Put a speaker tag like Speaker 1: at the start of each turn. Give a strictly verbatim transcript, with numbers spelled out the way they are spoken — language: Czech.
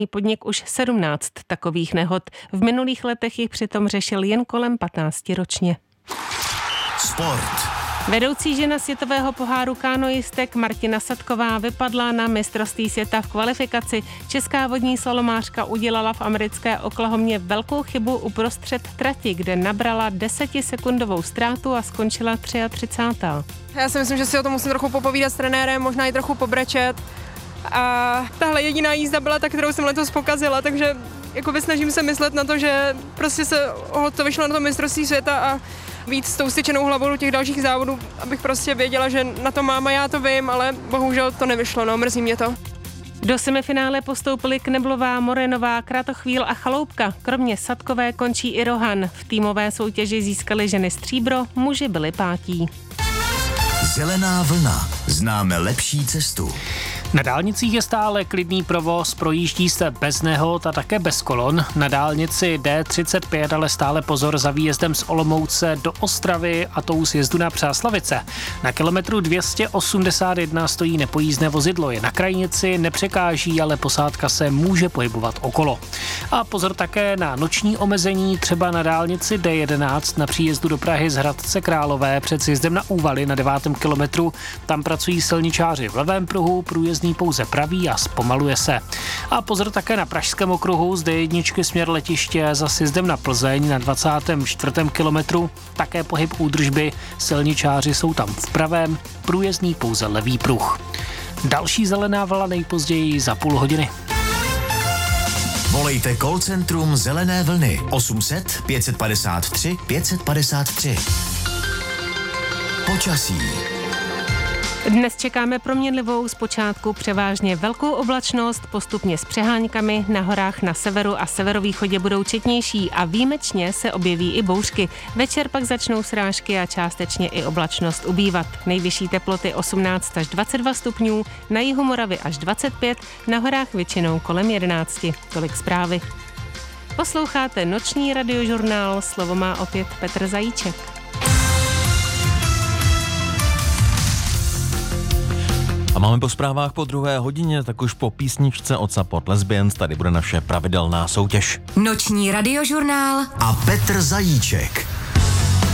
Speaker 1: podnik už sedmnáct takových nehod. V minulých letech jich přitom řešil jen kolem patnáct ročně.
Speaker 2: Sport.
Speaker 1: Vedoucí žena světového poháru kanoistek Martina Sadková vypadla na mistrovství světa v kvalifikaci. Česká vodní slalomářka udělala v americké Oklahomě velkou chybu uprostřed trati, kde nabrala desetisekundovou ztrátu a skončila třicátá třetí
Speaker 3: Já si myslím, že si o tom musím trochu popovídat s trenérem, možná i trochu pobrečet. A tahle jediná jízda byla ta, kterou jsem letos pokazila, takže jakoby snažím se myslet na to, že prostě se to vyšlo na to mistrovství světa a víc s tou styčenou hlavou do těch dalších závodů, abych prostě věděla, že na to mám a já to vím, ale bohužel to nevyšlo, no, mrzí mě to.
Speaker 1: Do semifinále postoupili Kneblová, Morenová, Kratochvíl a Chaloupka. Kromě Sadkové končí i Rohan. V týmové soutěži získali ženy stříbro, muži byli pátí.
Speaker 2: Zelená vlna. Známe lepší cestu.
Speaker 4: Na dálnicích je stále klidný provoz, projíždí se bez nehod a také bez kolon. Na dálnici D třicet pět ale stále pozor za výjezdem z Olomouce do Ostravy a tou sjezdu na Přáslavice. Na kilometru dvě stě osmdesát jedna stojí nepojízdné vozidlo. Je na krajnici, nepřekáží, ale posádka se může pohybovat okolo. A pozor také na noční omezení, třeba na dálnici D jedenáct na příjezdu do Prahy z Hradce Králové před sjezdem na Úvaly na devátém kilometru. Tam pracují silničáři v levém pruhu, průjezdní pouze pravý a zpomaluje se. A pozor také na Pražském okruhu z D jedna směr letiště za sjezdem na Plzeň na dvacátém čtvrtém kilometru. Také pohyb údržby, silničáři jsou tam v pravém, průjezdný pouze levý pruh. Další zelená vlna nejpozději za půl hodiny.
Speaker 2: Volejte call centrum Zelené vlny osm set pět padesát tři pět padesát tři. Počasí.
Speaker 1: Dnes čekáme proměnlivou, zpočátku převážně velkou oblačnost, postupně s přeháňkami, na horách na severu a severovýchodě budou četnější a výjimečně se objeví i bouřky. Večer pak začnou srážky a částečně i oblačnost ubývat. Nejvyšší teploty osmnáct až dvacet dva stupňů, na jihu Moravy až dvacet pět, na horách většinou kolem jedenáct. Tolik zprávy. Posloucháte noční radiožurnál, slovo má opět Petr Zajíček.
Speaker 5: A máme po zprávách po druhé hodině, tak už po písničce od Support Lesbians tady bude naše pravidelná soutěž.
Speaker 6: Noční radiožurnál
Speaker 2: a Petr Zajíček.